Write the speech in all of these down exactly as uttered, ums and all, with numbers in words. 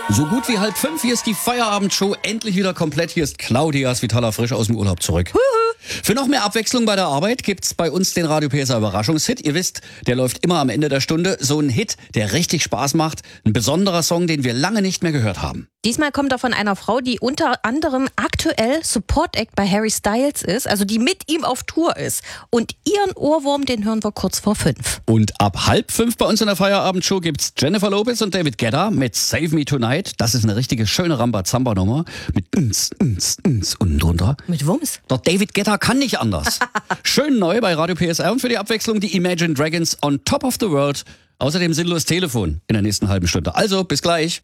So gut wie halb fünf, hier ist die Feierabendshow endlich wieder komplett. Hier ist Claudia Svitala frisch aus dem Urlaub zurück. Huhu. Für noch mehr Abwechslung bei der Arbeit gibt's bei uns den Radio P S R Überraschungshit. Ihr wisst, der läuft immer am Ende der Stunde. So ein Hit, der richtig Spaß macht. Ein besonderer Song, den wir lange nicht mehr gehört haben. Diesmal kommt er von einer Frau, die unter anderem aktuell Support Act bei Harry Styles ist, also die mit ihm auf Tour ist. Und ihren Ohrwurm, den hören wir kurz vor fünf. Und ab halb fünf bei uns in der Feierabendshow gibt's Jennifer Lopez und David Guetta mit Save Me Tonight. Das ist eine richtige schöne Rambazamba-Nummer mit ns, ns, ns unten drunter. Mit Wumms? Doch David Guetta kann nicht anders. Schön neu bei Radio P S R und für die Abwechslung die Imagine Dragons on Top of the World. Außerdem sinnlos Telefon in der nächsten halben Stunde. Also, bis gleich.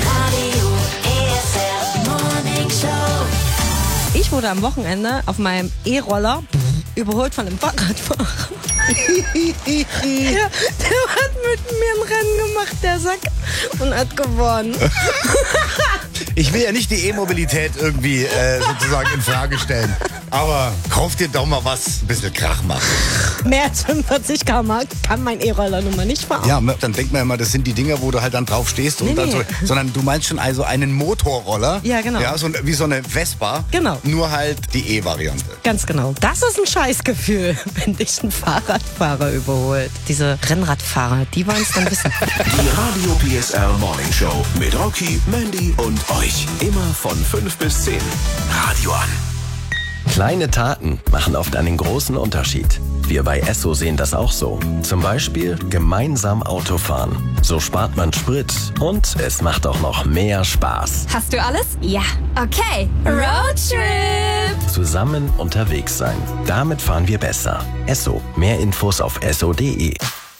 Ich wurde am Wochenende auf meinem E-Roller überholt von einem Fahrradfahrer. Ja, der hat mit mir ein Rennen gemacht, der Sack, und hat gewonnen. Ich will ja nicht die E-Mobilität irgendwie äh, sozusagen in Frage stellen. Aber kauf dir doch mal was, ein bisschen Krach machen. Mehr als fünfundvierzig Kilometer pro Stunde kann mein E-Roller nun mal nicht fahren. Ja, dann denkt man immer, das sind die Dinger, wo du halt dann drauf stehst. Und Nee, dann nee. so, sondern du meinst schon also einen Motorroller. Ja, genau. Ja, so ein- wie so eine Vespa. Genau. Nur halt die E-Variante. Ganz genau. Das ist ein Scheißgefühl, wenn dich ein Fahrradfahrer überholt. Diese Rennradfahrer, die wollen es dann wissen. Die Radio P S R Morning Show mit Rocky, Mandy und euch. Immer von fünf bis zehn. Radio an. Kleine Taten machen oft einen großen Unterschied. Wir bei Esso sehen das auch so. Zum Beispiel gemeinsam Autofahren. So spart man Sprit und es macht auch noch mehr Spaß. Hast du alles? Ja. Okay. Roadtrip. Zusammen unterwegs sein. Damit fahren wir besser. Esso. Mehr Infos auf esso punkt de.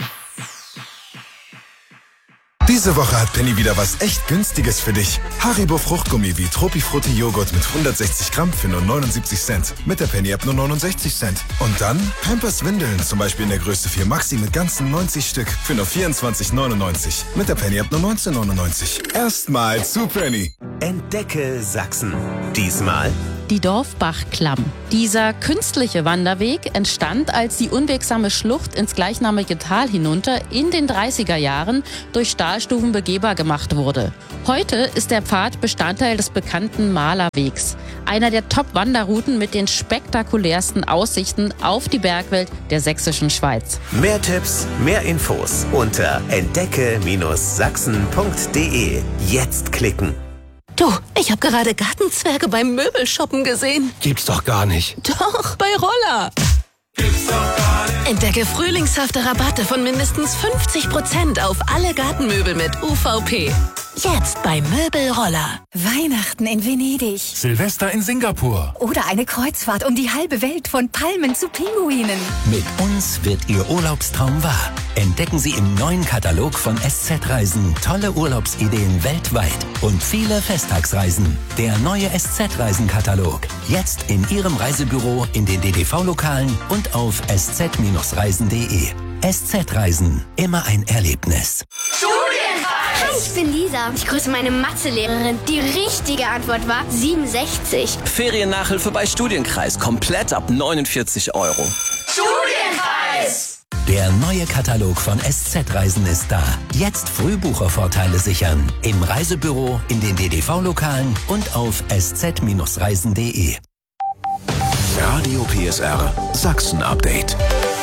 Diese Woche hat Penny wieder was echt Günstiges für dich. Haribo Fruchtgummi wie Tropifrutti Joghurt mit hundertsechzig Gramm für nur neunundsiebzig Cent. Mit der Penny-App nur neunundsechzig Cent. Und dann Pampers Windeln, zum Beispiel in der Größe vier Maxi mit ganzen neunzig Stück für nur vierundzwanzig neunundneunzig. Mit der Penny-App nur neunzehn neunundneunzig. Erstmal zu Penny. Entdecke Sachsen. Diesmal Die Dorfbachklamm. Dieser künstliche Wanderweg entstand, als die unwegsame Schlucht ins gleichnamige Tal hinunter in den dreißiger Jahren durch Stahlstufen begehbar gemacht wurde. Heute ist der Pfad Bestandteil des bekannten Malerwegs, einer der Top-Wanderrouten mit den spektakulärsten Aussichten auf die Bergwelt der sächsischen Schweiz. mehr Tipps, mehr Infos unter entdecke Sachsen punkt de. Jetzt klicken. Du, ich habe gerade Gartenzwerge beim Möbelshoppen gesehen. Gibt's doch gar nicht. Doch, bei Roller. Entdecke frühlingshafte Rabatte von mindestens fünfzig Prozent auf alle Gartenmöbel mit U V P. Jetzt bei Möbelroller. Weihnachten in Venedig. Silvester in Singapur. Oder eine Kreuzfahrt um die halbe Welt von Palmen zu Pinguinen. Mit uns wird Ihr Urlaubstraum wahr. Entdecken Sie im neuen Katalog von S Z Reisen tolle Urlaubsideen weltweit und viele Festtagsreisen. Der neue S Z-Reisen Katalog. Jetzt in Ihrem Reisebüro, in den D D V-Lokalen und auf s z reisen punkt de. S Z-Reisen. Immer ein Erlebnis. Hi, ich bin Lisa. Ich grüße meine Mathelehrerin. Die richtige Antwort war siebenundsechzig. Feriennachhilfe bei Studienkreis. Komplett ab neunundvierzig Euro. Studienkreis! Der neue Katalog von S Z-Reisen ist da. Jetzt Frühbuchervorteile sichern. Im Reisebüro, in den D D V-Lokalen und auf s z reisen punkt de. Radio P S R Sachsen Update.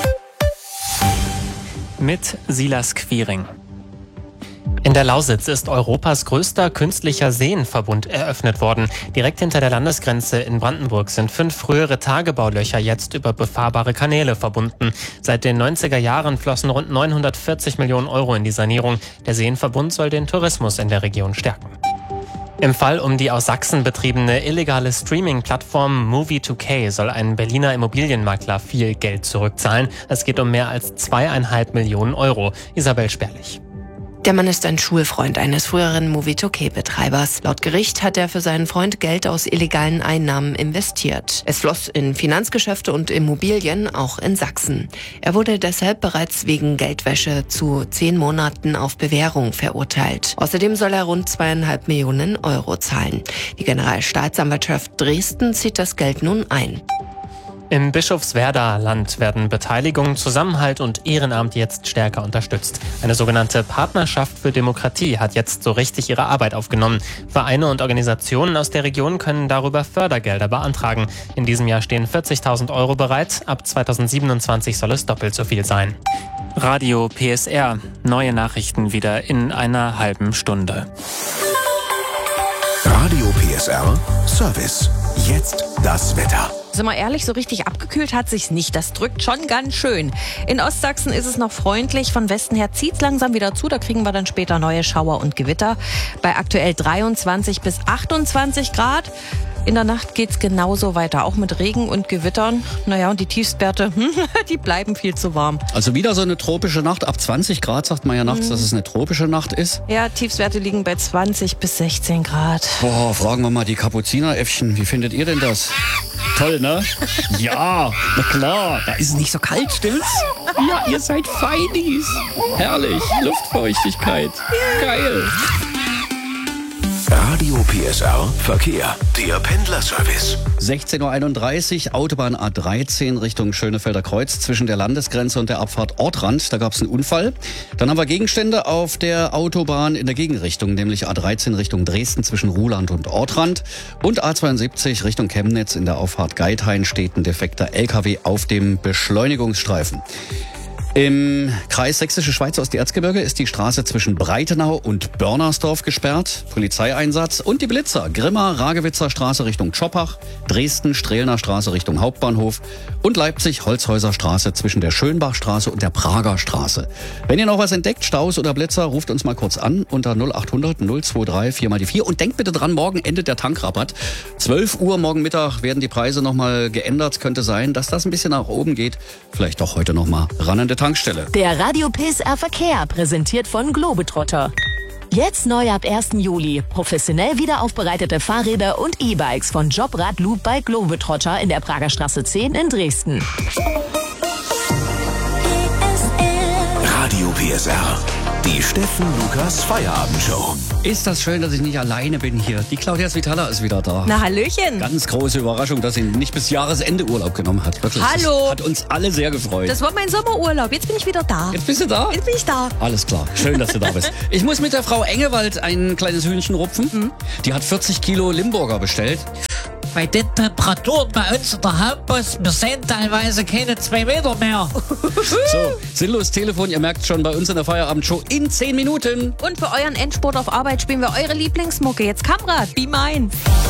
Mit Silas Quiring. In der Lausitz ist Europas größter künstlicher Seenverbund eröffnet worden. Direkt hinter der Landesgrenze in Brandenburg sind fünf frühere Tagebaulöcher jetzt über befahrbare Kanäle verbunden. Seit den neunziger Jahren flossen rund neunhundertvierzig Millionen Euro in die Sanierung. Der Seenverbund soll den Tourismus in der Region stärken. Im Fall um die aus Sachsen betriebene illegale Streaming-Plattform Movie two K soll ein Berliner Immobilienmakler viel Geld zurückzahlen. Es geht um mehr als zweieinhalb Millionen Euro. Isabel Sperlich. Der Mann ist ein Schulfreund eines früheren Movie two K-Betreibers. Laut Gericht hat er für seinen Freund Geld aus illegalen Einnahmen investiert. Es floss in Finanzgeschäfte und Immobilien, auch in Sachsen. Er wurde deshalb bereits wegen Geldwäsche zu zehn Monaten auf Bewährung verurteilt. Außerdem soll er rund zweieinhalb Millionen Euro zahlen. Die Generalstaatsanwaltschaft Dresden zieht das Geld nun ein. Im Bischofswerder Land werden Beteiligung, Zusammenhalt und Ehrenamt jetzt stärker unterstützt. Eine sogenannte Partnerschaft für Demokratie hat jetzt so richtig ihre Arbeit aufgenommen. Vereine und Organisationen aus der Region können darüber Fördergelder beantragen. In diesem Jahr stehen vierzigtausend Euro bereit. Ab zweitausendsiebenundzwanzig soll es doppelt so viel sein. Radio P S R. Neue Nachrichten wieder in einer halben Stunde. Radio P S R Service. Jetzt das Wetter. Sind wir ehrlich, so richtig abgekühlt hat sich's nicht. Das drückt schon ganz schön. In Ostsachsen ist es noch freundlich. Von Westen her zieht's langsam wieder zu. Da kriegen wir dann später neue Schauer und Gewitter. Bei aktuell dreiundzwanzig bis achtundzwanzig Grad. In der Nacht geht's genauso weiter, auch mit Regen und Gewittern. Naja, und die Tiefstwerte, die bleiben viel zu warm. Also wieder so eine tropische Nacht. Ab zwanzig Grad sagt man ja nachts, mhm. dass es eine tropische Nacht ist. Ja, Tiefstwerte liegen bei zwanzig bis sechzehn Grad. Boah, fragen wir mal die Kapuzineräffchen. Wie findet ihr denn das? Toll, ne? Ja, na klar. Da ist es nicht so kalt, stimmt's? Ja, ihr seid Feinis. Herrlich. Luftfeuchtigkeit. Geil. Radio P S R Verkehr. Der Pendlerservice. sechzehn Uhr einunddreißig, Autobahn A dreizehn Richtung Schönefelder Kreuz zwischen der Landesgrenze und der Abfahrt Ortrand. Da gab es einen Unfall. Dann haben wir Gegenstände auf der Autobahn in der Gegenrichtung, nämlich A dreizehn Richtung Dresden zwischen Ruhland und Ortrand. Und A zweiundsiebzig Richtung Chemnitz in der Auffahrt Geithain steht ein defekter L K W auf dem Beschleunigungsstreifen. Im Kreis Sächsische Schweiz Osterzgebirge ist die Straße zwischen Breitenau und Börnersdorf gesperrt. Polizeieinsatz und die Blitzer. Grimma, Ragewitzer Straße Richtung Schoppach, Dresden, Strehlner Straße Richtung Hauptbahnhof und Leipzig, Holzhäuser Straße zwischen der Schönbachstraße und der Prager Straße. Wenn ihr noch was entdeckt, Staus oder Blitzer, ruft uns mal kurz an unter null achthundert null dreiundzwanzig vier mal die vier. Und denkt bitte dran, morgen endet der Tankrabatt. zwölf Uhr morgen Mittag werden die Preise nochmal geändert. Könnte sein, dass das ein bisschen nach oben geht. Vielleicht doch heute nochmal ran an der Tankstelle. Der Radio P S R Verkehr, präsentiert von Globetrotter. Jetzt neu ab ersten Juli. Professionell wiederaufbereitete Fahrräder und E-Bikes von Jobrad Loop bei Globetrotter in der Prager Straße zehn in Dresden. Radio P S R. Die Steffen Lukas Feierabendshow. Ist das schön, dass ich nicht alleine bin hier. Die Claudia Svitala ist wieder da. Na, Hallöchen. Ganz große Überraschung, dass sie nicht bis Jahresende Urlaub genommen hat. Wirklich. Hallo. Das hat uns alle sehr gefreut. Das war mein Sommerurlaub. Jetzt bin ich wieder da. Jetzt bist du da? Jetzt bin ich da. Alles klar. Schön, dass du da bist. Ich muss mit der Frau Engewald ein kleines Hühnchen rupfen. Mhm. Die hat vierzig Kilo Limburger bestellt. Bei den Temperaturen bei uns in der Hauptbus, wir sehen teilweise keine zwei Meter mehr. So, sinnlos Telefon, ihr merkt schon, bei uns in der Feierabendshow in zehn Minuten. Und für euren Endspurt auf Arbeit spielen wir eure Lieblingsmucke. Jetzt Kamera, Be Mine.